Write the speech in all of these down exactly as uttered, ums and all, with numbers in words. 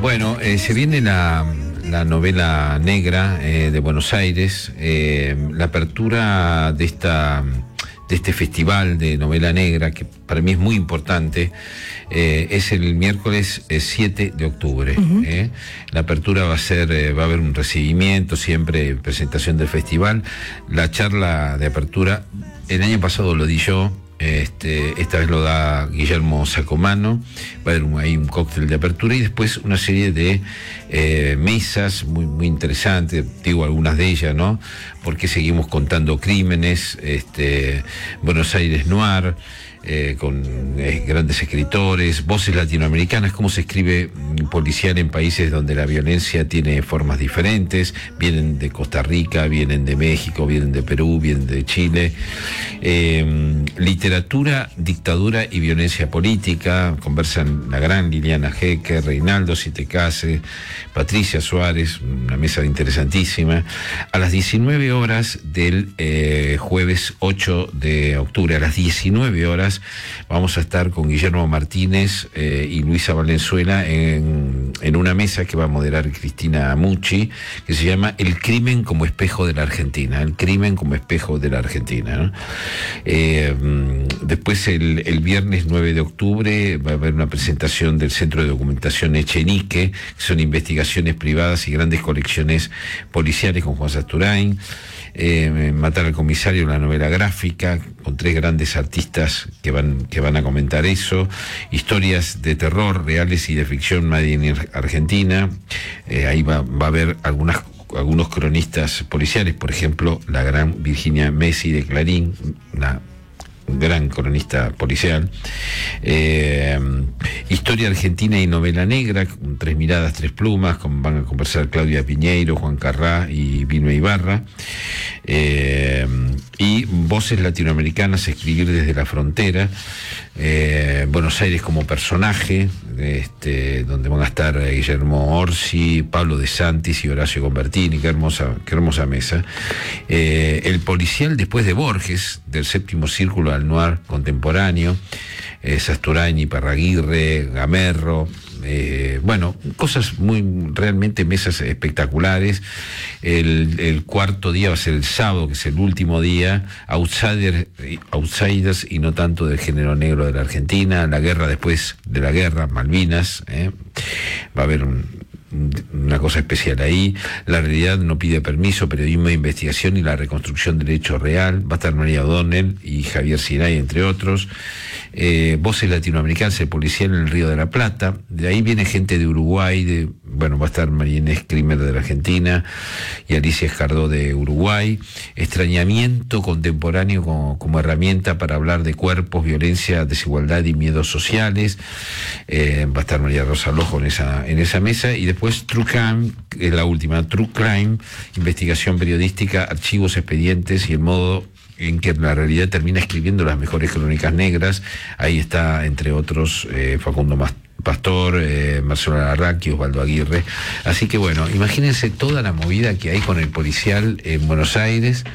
Bueno, eh, se viene la, la novela negra eh, de Buenos Aires, eh, la apertura de esta de este festival de novela negra, que para mí es muy importante, eh, es el miércoles eh, siete de octubre. Uh-huh. eh. La apertura va a ser, eh, va a haber un recibimiento, siempre presentación del festival. La charla de apertura, el año pasado lo di yo, Este, esta vez lo da Guillermo Sacomano. Va a haber un, ahí un cóctel de apertura y después una serie de eh, mesas muy, muy interesantes, digo algunas de ellas, ¿no? Porque seguimos contando crímenes, este, Buenos Aires Noir, eh, con eh, grandes escritores, voces latinoamericanas, cómo se escribe policial en países donde la violencia tiene formas diferentes, vienen de Costa Rica, vienen de México, vienen de Perú, vienen de Chile. Eh, literatura, dictadura y violencia política, conversan la gran Liliana Hecker, Reinaldo Sietecase, Patricia Suárez, una mesa interesantísima. A las diecinueve horas del eh, jueves ocho de octubre, a las diecinueve horas, vamos a estar con Guillermo Martínez eh, y Luisa Valenzuela en, en una mesa que va a moderar Cristina Mucci, que se llama El crimen como espejo de la Argentina, el crimen como espejo de la Argentina, ¿no? Eh, después el, el viernes nueve de octubre va a haber una presentación del Centro de Documentación Echenique, que son investigaciones privadas y grandes colecciones policiales, con Juan Sasturain. Eh, Matar al comisario, la novela gráfica, con tres grandes artistas que van, que van a comentar eso. Historias de terror reales y de ficción made in Argentina. Eh, ahí va, va a haber algunas algunos cronistas policiales, por ejemplo, la gran Virginia Messi de Clarín, una gran cronista policial. Eh, historia argentina y novela negra, con tres miradas, tres plumas, con, van a conversar Claudia Piñeiro, Juan Carrá y Vilma Ibarra. Eh, y voces latinoamericanas, escribir desde la frontera. Eh, Buenos Aires como personaje, este, donde van a estar Guillermo Orsi, Pablo De Santis y Horacio Convertini. Qué hermosa, qué hermosa mesa. Eh, el policial después de Borges, del séptimo círculo al noir contemporáneo, eh, Sasturain y Parraguirre, Gamerro. Eh, bueno, cosas muy, realmente mesas espectaculares. El, el cuarto día va a ser el sábado, que es el último día, Outsiders, Outsiders y no tanto del género negro de la Argentina, la guerra después de la guerra, Malvinas, eh. Va a haber un, una cosa especial ahí. La realidad no pide permiso, periodismo de investigación y la reconstrucción del hecho real. Va a estar María O'Donnell y Javier Sinay, entre otros. Eh, voces latinoamericanas, el policial en el Río de la Plata. De ahí viene gente de Uruguay, de, bueno, va a estar María Inés Krimer de la Argentina y Alicia Escardó de Uruguay. Extrañamiento contemporáneo como, como herramienta para hablar de cuerpos, violencia, desigualdad y miedos sociales. Eh, va a estar María Rosa Lojo en esa, en esa mesa. Y después True Crime, que es la última, True Crime, investigación periodística, archivos, expedientes y el modo en que la realidad termina escribiendo las mejores crónicas negras. Ahí está, entre otros, eh, Facundo Pastor, eh, Marcelo Larraqui, Osvaldo Aguirre. Así que bueno, imagínense toda la movida que hay con el policial en Buenos Aires.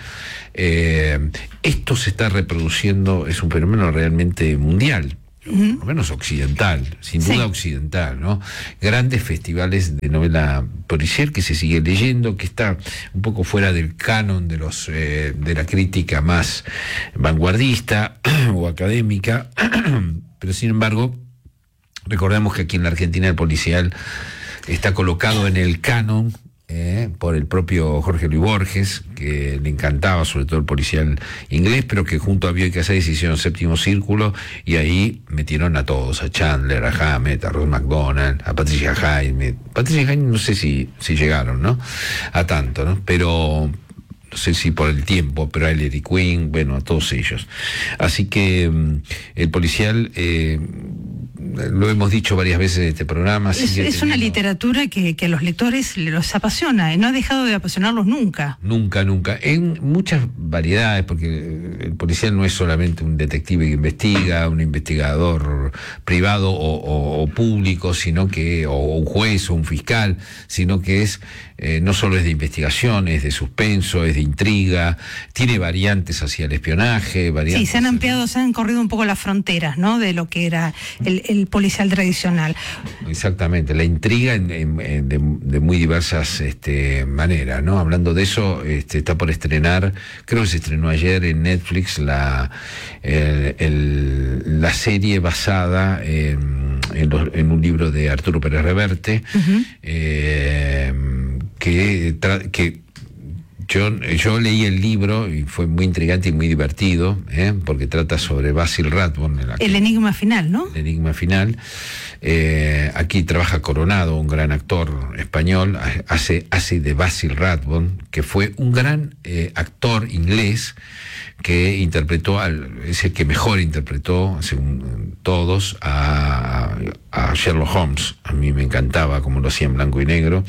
Eh, esto se está reproduciendo, es un fenómeno realmente mundial. Por lo menos occidental, sin duda sí. occidental, ¿no? Grandes festivales de novela policial que se sigue leyendo, que está un poco fuera del canon de los eh, de la crítica más vanguardista o académica, pero sin embargo, recordemos que aquí en la Argentina el policial está colocado en el canon Eh, por el propio Jorge Luis Borges, que le encantaba sobre todo el policial inglés, pero que junto a Bioy Casares hicieron Séptimo Círculo y ahí metieron a todos, a Chandler, a Hammett, a Ross McDonald, a Patricia Jaime. Patricia Jaime no sé si, si llegaron, ¿no? A tanto, ¿no? Pero no sé si por el tiempo, pero a Ellery Queen, bueno, a todos ellos. Así que el policial, eh, lo hemos dicho varias veces en este programa. Es, es una literatura que, que a los lectores los apasiona, y no ha dejado de apasionarlos nunca. Nunca, nunca. En muchas variedades, porque el policial no es solamente un detective que investiga, un investigador privado o, o, o público, sino que, o un juez o un fiscal, sino que es, eh, no solo es de investigación, es de suspenso, es de intriga, tiene variantes hacia el espionaje, variantes. Sí, se han ampliado, se han corrido un poco las fronteras, ¿no? De lo que era el, el el policial tradicional. Exactamente, la intriga en, en, en de, de muy diversas este, maneras, ¿no? Hablando de eso, este, está por estrenar, creo que se estrenó ayer en Netflix, la, el, el, la serie basada en, en, los, en un libro de Arturo Pérez Reverte, uh-huh. eh, que, tra- que Yo, yo leí el libro y fue muy intrigante y muy divertido, ¿eh? Porque trata sobre Basil Rathbone. El, el enigma final, ¿no? El enigma final. Eh, aquí trabaja Coronado, un gran actor español, hace, hace de Basil Rathbone, que fue un gran eh, actor inglés que interpretó, al, es el que mejor interpretó, según todos, a, a Sherlock Holmes. A mí me encantaba como lo hacía en blanco y negro.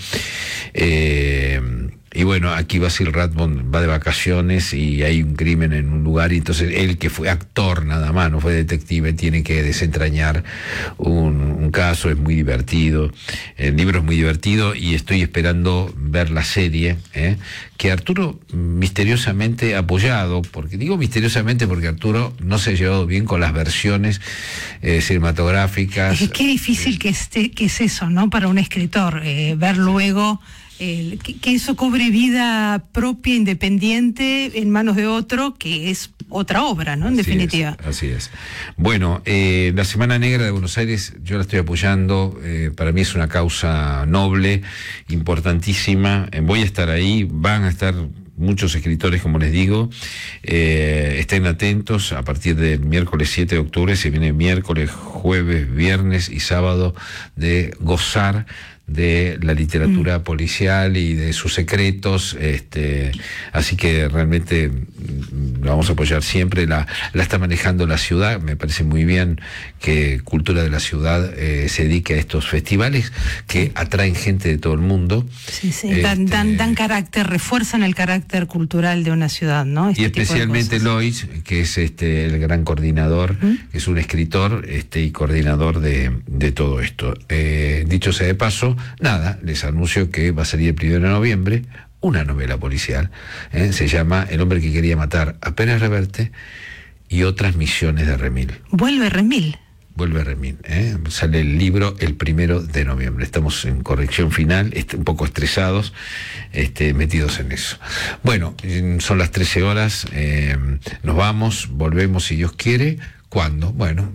Eh, Y bueno, aquí Basil Rathbone va de vacaciones y hay un crimen en un lugar y entonces él, que fue actor nada más, no fue detective, tiene que desentrañar un, un caso. Es muy divertido, el libro es muy divertido y estoy esperando ver la serie, ¿eh? Que Arturo misteriosamente ha apoyado, porque digo misteriosamente porque Arturo no se ha llevado bien con las versiones eh, cinematográficas. Es que qué difícil que, esté, que es eso, ¿no? Para un escritor, eh, ver luego... El, que, que eso cobre vida propia, independiente, en manos de otro, que es otra obra, ¿no? En así definitiva. Es, así es. Bueno, eh, la Semana Negra de Buenos Aires, yo la estoy apoyando, eh, para mí es una causa noble, importantísima, eh, voy a estar ahí, van a estar muchos escritores, como les digo, eh, estén atentos, a partir del miércoles siete de octubre, se viene miércoles, jueves, viernes y sábado de gozar de la literatura mm. policial y de sus secretos, este, así que realmente lo vamos a apoyar siempre. La, la está manejando la ciudad, me parece muy bien que Cultura de la Ciudad eh, se dedique a estos festivales que atraen gente de todo el mundo. Sí, sí, este, dan, dan, dan carácter, refuerzan el carácter cultural de una ciudad, ¿no? Este y especialmente Lois, que es este el gran coordinador, ¿Mm? que es un escritor este, y coordinador de, de todo esto. Eh, dicho sea de paso, nada, les anuncio que va a salir el primero de noviembre una novela policial, ¿eh? Se llama El hombre que quería matar a Pérez Reverte y otras misiones de Remil. Vuelve Remil. Vuelve Remil, ¿eh? Sale el libro el primero de noviembre. Estamos en corrección final, un poco estresados, este, metidos en eso. Bueno, son las trece horas, eh, nos vamos, volvemos si Dios quiere. ¿Cuándo? Bueno,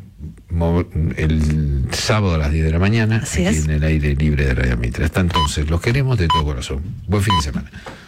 el sábado a las diez de la mañana, Así aquí es. en el aire libre de Radio Mitre. Hasta entonces, los queremos de todo corazón. Buen fin de semana.